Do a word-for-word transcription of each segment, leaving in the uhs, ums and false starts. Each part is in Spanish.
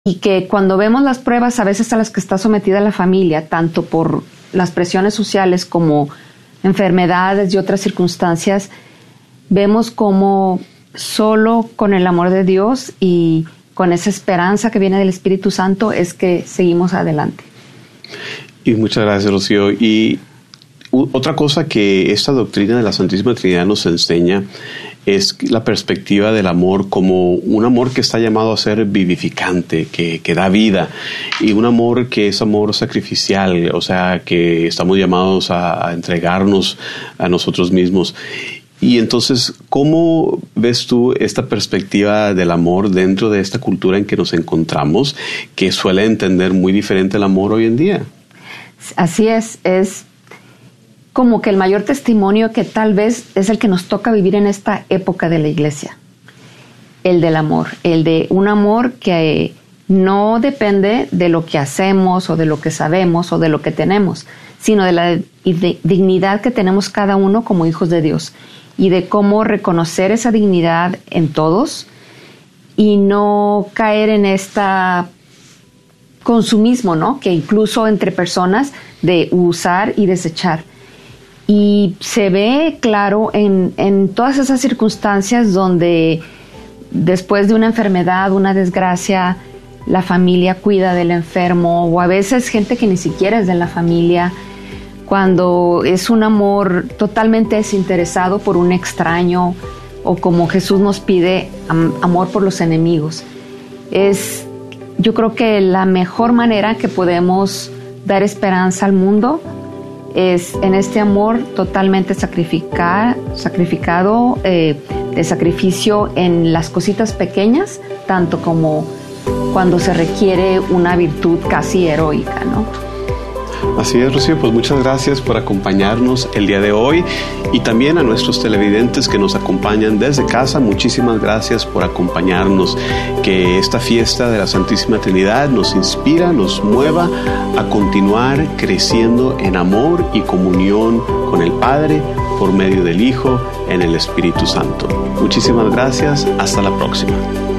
y que cuando vemos las pruebas a veces a las que está sometida la familia, tanto por las presiones sociales como enfermedades y otras circunstancias, vemos como solo con el amor de Dios y con esa esperanza que viene del Espíritu Santo es que seguimos adelante. Y muchas gracias, Rocío. Y u- otra cosa que esta doctrina de la Santísima Trinidad nos enseña es la perspectiva del amor como un amor que está llamado a ser vivificante, que, que da vida, y un amor que es amor sacrificial, o sea, que estamos llamados a, a entregarnos a nosotros mismos. Y entonces, ¿cómo ves tú esta perspectiva del amor dentro de esta cultura en que nos encontramos, que suele entender muy diferente el amor hoy en día? Así es, es como que el mayor testimonio que tal vez es el que nos toca vivir en esta época de la iglesia, el del amor, el de un amor que no depende de lo que hacemos o de lo que sabemos o de lo que tenemos, sino de la de dignidad que tenemos cada uno como hijos de Dios y de cómo reconocer esa dignidad en todos y no caer en esta consumismo, ¿no? Que incluso entre personas de usar y desechar. Y se ve claro en, en todas esas circunstancias donde después de una enfermedad, una desgracia, la familia cuida del enfermo, o a veces gente que ni siquiera es de la familia, cuando es un amor totalmente desinteresado por un extraño, o como Jesús nos pide, am- amor por los enemigos. Es, yo creo que la mejor manera que podemos dar esperanza al mundo es en este amor totalmente sacrificar, sacrificado, eh, de sacrificio en las cositas pequeñas, tanto como cuando se requiere una virtud casi heroica, ¿no? Así es, Rocío, pues muchas gracias por acompañarnos el día de hoy, y también a nuestros televidentes que nos acompañan desde casa, muchísimas gracias por acompañarnos. Que esta fiesta de la Santísima Trinidad nos inspira, nos mueva a continuar creciendo en amor y comunión con el Padre por medio del Hijo en el Espíritu Santo. Muchísimas gracias, hasta la próxima.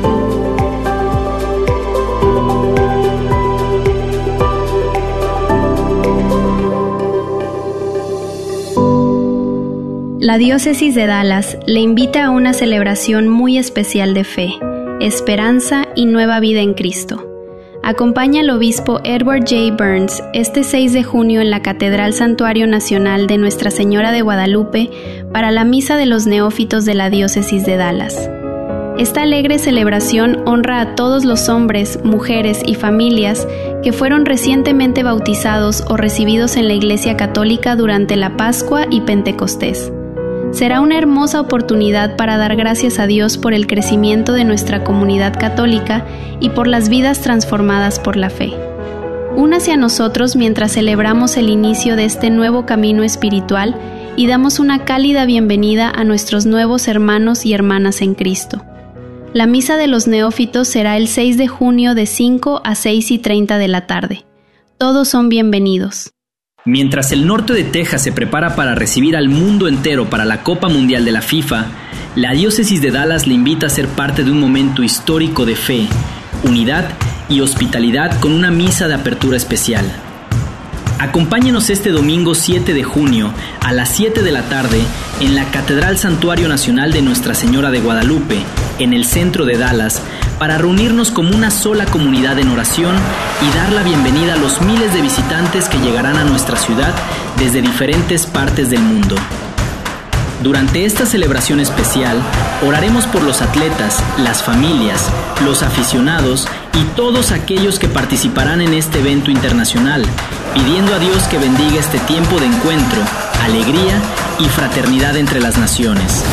La Diócesis de Dallas le invita a una celebración muy especial de fe, esperanza y nueva vida en Cristo. Acompaña al obispo Edward J. Burns este seis de junio en la Catedral Santuario Nacional de Nuestra Señora de Guadalupe para la Misa de los Neófitos de la Diócesis de Dallas. Esta alegre celebración honra a todos los hombres, mujeres y familias que fueron recientemente bautizados o recibidos en la Iglesia Católica durante la Pascua y Pentecostés. Será una hermosa oportunidad para dar gracias a Dios por el crecimiento de nuestra comunidad católica y por las vidas transformadas por la fe. Únase a nosotros mientras celebramos el inicio de este nuevo camino espiritual y damos una cálida bienvenida a nuestros nuevos hermanos y hermanas en Cristo. La Misa de los Neófitos será el seis de junio de cinco a seis y treinta de la tarde. Todos son bienvenidos. Mientras el norte de Texas se prepara para recibir al mundo entero para la Copa Mundial de la FIFA, la Diócesis de Dallas le invita a ser parte de un momento histórico de fe, unidad y hospitalidad con una misa de apertura especial. Acompáñenos este domingo siete de junio a las siete de la tarde en la Catedral Santuario Nacional de Nuestra Señora de Guadalupe, en el centro de Dallas, para reunirnos como una sola comunidad en oración y dar la bienvenida a los miles de visitantes que llegarán a nuestra ciudad desde diferentes partes del mundo. Durante esta celebración especial, oraremos por los atletas, las familias, los aficionados y todos aquellos que participarán en este evento internacional, pidiendo a Dios que bendiga este tiempo de encuentro, alegría y fraternidad entre las naciones.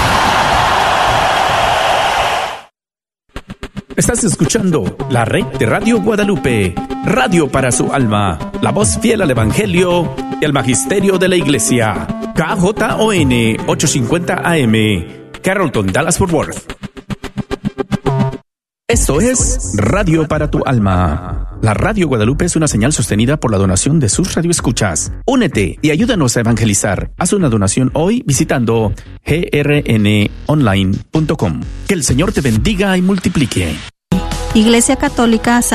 Estás escuchando la red de Radio Guadalupe, radio para su alma, la voz fiel al Evangelio y al Magisterio de la Iglesia. K J O N ochocientos cincuenta A M, Carrollton, Dallas-Fort Worth. Esto es Radio para tu alma. La Radio Guadalupe es una señal sostenida por la donación de sus radioescuchas. Únete y ayúdanos a evangelizar. Haz una donación hoy visitando g r n online punto com. Que el Señor te bendiga y multiplique. Iglesia Católica